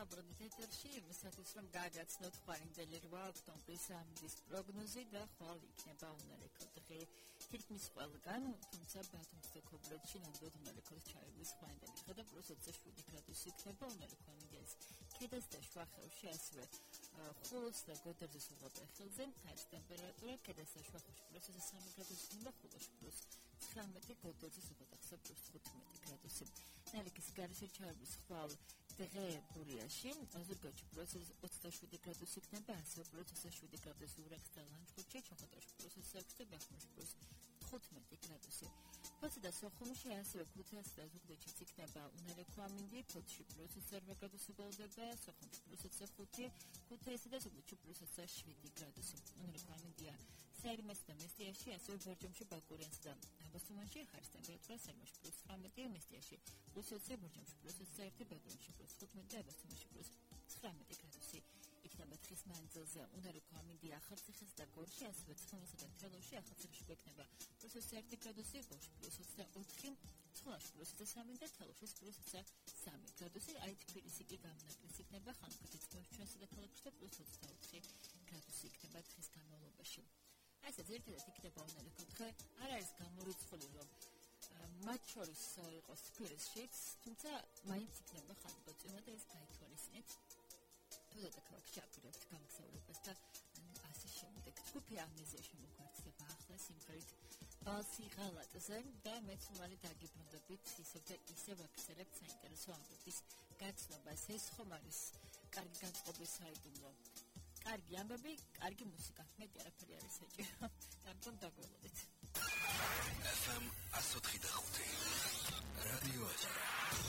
დაბრუნდით ეთერში, იმისათვის რომ გააგაცნოთ ხვარინძელი 8 ოქტომბრის ამდის პროგნოზი და ხვალ იქნება უნარეკო დღე თითქმის ყველგან, თუმცა ბათუმ-სტოკჰოლმში ნამდვილად უნარეკოს ჩაივლის ხვარინძელი დღე და +27 გრადუსი იქნება უნარეკო ამინდიას ქედას და შუახევში, ასევე ხულოს და გოდერძის უღელტეხილზე აირის ტემპერატურა ქედას და შუახევში +3 გრადუსი იქნება, ხულოში +19, გოდერძის უღელტეხილზე +15 გრადუსი. ნალექის გარსშემოჩაების ხვალ დღე გურიაში, აზერბაიჯანში +27 გრადუსი იქნება, ასევე +27 გრადუსი ურეხს და ლანჩხუთში, ჩოხატაუში +6 და ბახმაში +15 გრადუსი. ფოთსა და სოხუმში, ასევე ქუთაისსა და ზუგდიდშიც იქნება უნარეკო ამინდი, ფოთში +8 გრადუსი ბოლდება, სოხუმში +5, ქუთაისსა და ზუგდიდში +7 გრადუსი. უნარეკო ამინდია საირმესა და მესტიაში, ასევე ბორჯომში, ბაკურიანსა და აბასუმანში, ხარის ტემპერატურა საირმეში +19, მესტიაში +20, ბორჯომში +21, ბაკურიანში +15 და აბასუმანში +19 გრადუსი. იქნება თხის მანძილზე უნარეკო ამინდია ახალციხესა და გორში, ასევე ცხინვალსა და თელავში, ახალციხეში გვექნება +21 გრადუსი, გორში +24, ცხინვალში +23 და თელავში +23 გრადუსი. აი თბილისი კი გამონაკლისი იქნება, ხანმოკლე წყნარში ჩვენსა და ქალაქში და +24 გრადუსი იქნება თხის განმავლობაში. ასე ძირითადად იქნება უნარეკო დღე, არ არის გამორიცხული რომ მათ შორის იყოს თბილისშიც, თუმცა მაინც იქნება ხანგრძლივი და ეს გაითვალისწინეთ. თუნდაც ქალაქში აპირებთ გამგზავრებას და ასე შემდეგ. ჯგუფი ამნეზიაში მოგვარცხება ახლა სიმღერით ბალსი ღალატზე და მეც უმალე დაგიბრუნდებით ისევ აქცევებთ საინტერესო ამბების გაცნობას. ეს ხომ არის კარგი განწყობის საიდუმლო. კარგი ამბები, კარგი მუსიკა. მეტი არაფერი არ ესეჭირო. ამიტომ დაგველოდეთ. FM 104.5 რადიო აზრი.